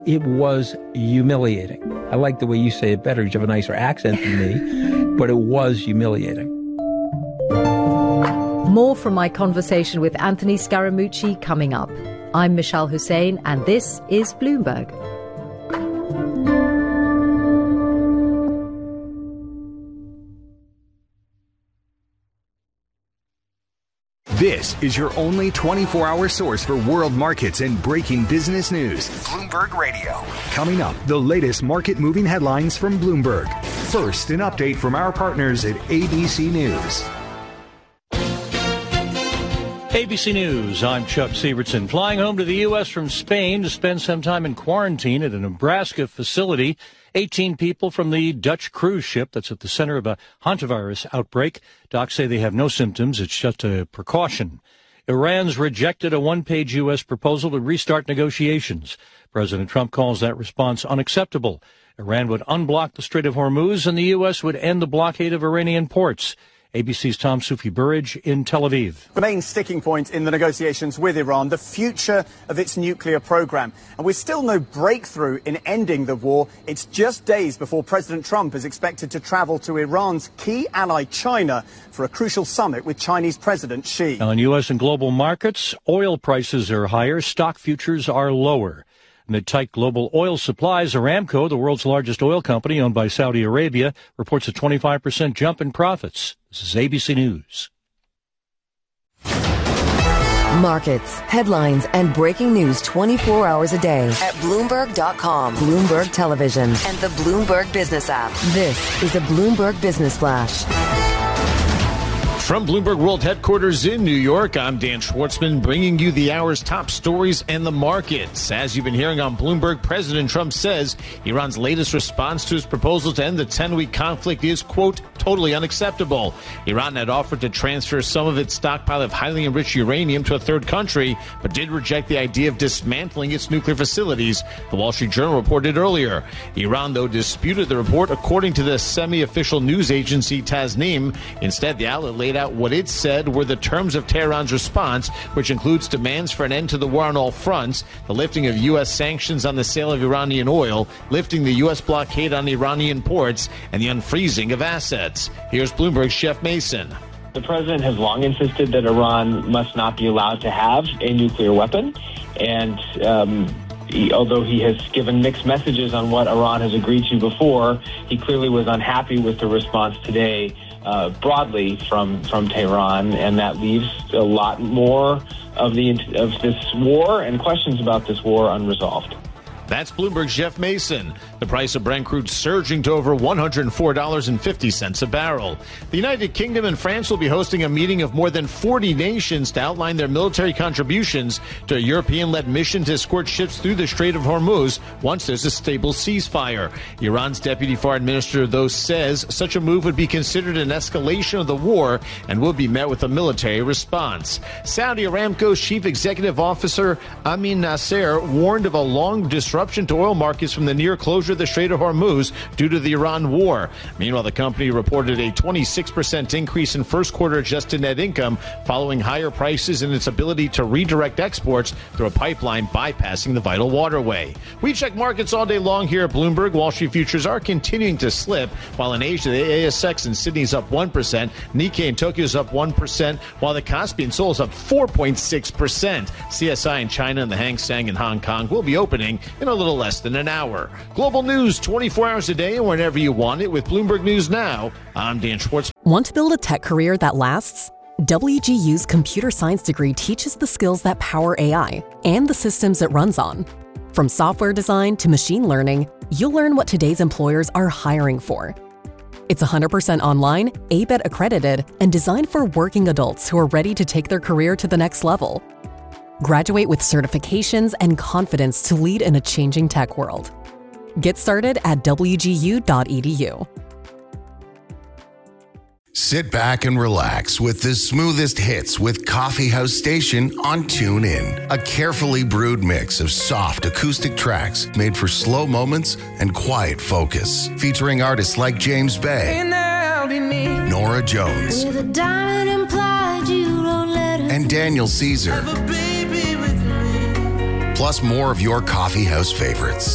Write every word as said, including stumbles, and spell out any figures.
It was humiliating. I like the way you say it better. You have a nicer accent than me, but it was humiliating. More from my conversation with Anthony Scaramucci coming up. I'm Michelle Hussein, and this is Bloomberg. This is your only twenty-four hour source for world markets and breaking business news. Bloomberg Radio. Coming up, the latest market moving headlines from Bloomberg. First, an update from our partners at A B C News. A B C News, I'm Chuck Sievertson. Flying home to the U S from Spain to spend some time in quarantine at a Nebraska facility. eighteen people from the Dutch cruise ship that's at the center of a hantavirus outbreak. Docs say they have no symptoms. It's just a precaution. Iran's rejected a one-page U S proposal to restart negotiations. President Trump calls that response unacceptable. Iran would unblock the Strait of Hormuz, and the U S would end the blockade of Iranian ports. A B C's Tom Soufi-Burridge in Tel Aviv. The main sticking point in the negotiations with Iran, the future of its nuclear program. And with still no breakthrough in ending the war, it's just days before President Trump is expected to travel to Iran's key ally, China, for a crucial summit with Chinese President Xi. Now, in U S and global markets, oil prices are higher, stock futures are lower. Amid tight global oil supplies, Aramco, the world's largest oil company owned by Saudi Arabia, reports a twenty-five percent jump in profits. This is A B C News. Markets, headlines, and breaking news twenty-four hours a day at Bloomberg dot com, Bloomberg Television, and the Bloomberg Business app. This is a Bloomberg Business Flash. From Bloomberg World Headquarters in New York, I'm Dan Schwartzman, bringing you the hour's top stories and the markets. As you've been hearing on Bloomberg, President Trump says Iran's latest response to his proposal to end the ten-week conflict is, quote, totally unacceptable. Iran had offered to transfer some of its stockpile of highly enriched uranium to a third country, but did reject the idea of dismantling its nuclear facilities, the Wall Street Journal reported earlier. Iran, though, disputed the report, according to the semi-official news agency Tasnim. Instead, the outlet laid out what it said were the terms of Tehran's response, which includes demands for an end to the war on all fronts, the lifting of U S sanctions on the sale of Iranian oil, lifting the U S blockade on Iranian ports, and the unfreezing of assets. Here's Bloomberg's Jeff Mason. The president has long insisted that Iran must not be allowed to have a nuclear weapon, and um, he, although he has given mixed messages on what Iran has agreed to before, he clearly was unhappy with the response today uh, broadly from, from Tehran, and that leaves a lot more of the of this war and questions about this war unresolved. That's Bloomberg's Jeff Mason. The price of Brent crude surging to over one hundred four dollars and fifty cents a barrel. The United Kingdom and France will be hosting a meeting of more than forty nations to outline their military contributions to a European-led mission to escort ships through the Strait of Hormuz once there's a stable ceasefire. Iran's deputy foreign minister, though, says such a move would be considered an escalation of the war and will be met with a military response. Saudi Aramco's chief executive officer, Amin Nasser, warned of a long disruption to oil markets from the near closure of the Strait of Hormuz due to the Iran war. Meanwhile, the company reported a twenty-six percent increase in first quarter adjusted net income following higher prices and its ability to redirect exports through a pipeline bypassing the vital waterway. We check markets all day long here at Bloomberg. Wall Street futures are continuing to slip, while in Asia, the A S X in Sydney is up one percent, Nikkei in Tokyo is up one percent, while the Kospi in Seoul is up four point six percent. C S I in China and the Hang Seng in Hong Kong will be opening in a little less than an hour. Global news twenty-four hours a day and whenever you want it with Bloomberg News Now. I'm Dan Schwartz. Want to build a tech career that lasts? W G U's computer science degree teaches the skills that power A I and the systems it runs on. From software design to machine learning, you'll learn what today's employers are hiring for. It's one hundred percent online, A B E T accredited, and designed for working adults who are ready to take their career to the next level. Graduate with certifications and confidence to lead in a changing tech world. Get started at W G U dot E D U. Sit back and relax with the smoothest hits with Coffee House Station on TuneIn. A carefully brewed mix of soft acoustic tracks made for slow moments and quiet focus. Featuring artists like James Bay, Nora Jones, and Daniel Caesar. Plus more of your coffee house favorites.